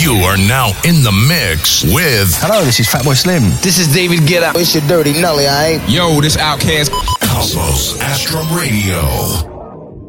You are now in the mix with... Hello, this is Fatboy Slim. This is David Guetta. It's your Dirty Nelly, alright? Yo, this Outkast. Cosmos Astro Radio.